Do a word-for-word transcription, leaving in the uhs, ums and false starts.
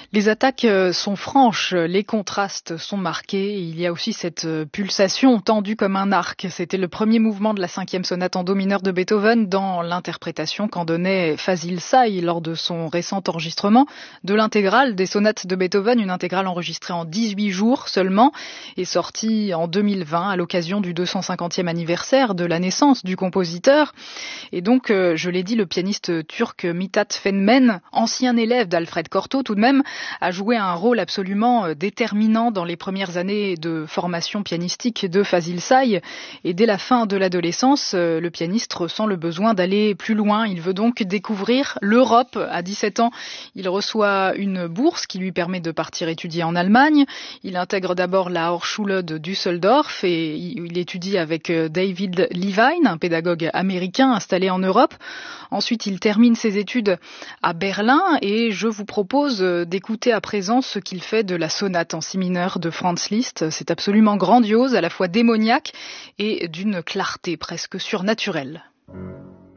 Les attaques sont franches, les contrastes sont marqués. Il y a aussi cette pulsation tendue comme un arc. C'était le premier mouvement de la cinquième sonate en do mineur de Beethoven dans l'interprétation qu'en donnait Fazil Say lors de son récent enregistrement de l'intégrale des sonates de Beethoven, une intégrale enregistrée en dix-huit jours seulement et sortie en deux mille vingt à l'occasion du deux cent cinquantième anniversaire de la naissance du compositeur. Et donc, je l'ai dit, le pianiste turc Mithat Fenmen, ancien élève d'Alfred Cortot tout de même, a joué un rôle absolument déterminant dans les premières années de formation pianistique de Fazil Say. Et dès la fin de l'adolescence, le pianiste ressent le besoin d'aller plus loin. Il veut donc découvrir l'Europe. À dix-sept ans, il reçoit une bourse qui lui permet de partir étudier en Allemagne. Il intègre d'abord la Hochschule de Düsseldorf et il étudie avec David Levine, un pédagogue américain installé en Europe. Ensuite, il termine ses études à Berlin et je vous propose d'écouter à présent ce qu'il fait de la sonate en si mineur de Franz Liszt. C'est absolument grandiose, à la fois démoniaque et d'une clarté presque surnaturelle.